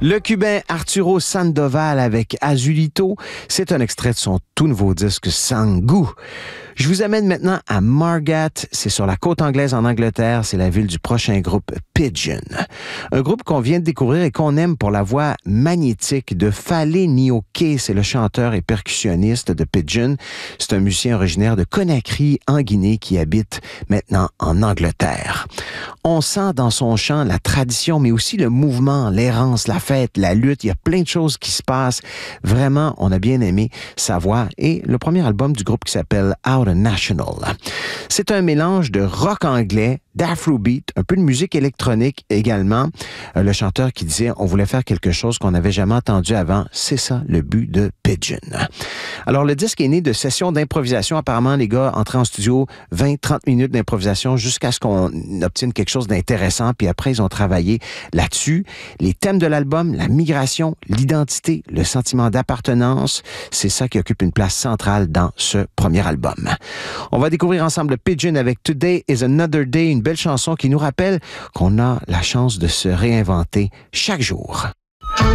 Le Cubain Arturo Sandoval avec Azulito, c'est un extrait de son tout nouveau disque Sans goût. Je vous amène maintenant à Margat, c'est sur la côte anglaise en Angleterre, c'est la ville du prochain groupe Pigeon. Un groupe qu'on vient de découvrir et qu'on aime pour la voix magnétique de Fale Nioké, c'est le chanteur et percussionniste de Pigeon. C'est un musicien originaire de Conakry, en Guinée, qui habite maintenant en Angleterre. On sent dans son chant la tradition, mais aussi le mouvement, l'errance, la fête, la lutte. Il y a plein de choses qui se passent. Vraiment, on a bien aimé sa voix et le premier album du groupe qui s'appelle Out National. C'est un mélange de rock anglais, d'afrobeat, un peu de musique électronique également. Le chanteur qui disait on voulait faire quelque chose qu'on n'avait jamais entendu avant. C'est ça le but de Pigeon. Alors le disque est né de sessions d'improvisation. Apparemment, les gars entraient en studio 20-30 minutes d'improvisation jusqu'à ce qu'on obtienne quelque chose d'intéressant. Puis après, ils ont travaillé là-dessus. Les thèmes de l'album, la migration, l'identité, le sentiment d'appartenance, c'est ça qui occupe une place centrale dans ce premier album. On va découvrir ensemble Pigeon avec Today is Another Day, une belle chanson qui nous rappelle qu'on a la chance de se réinventer chaque jour.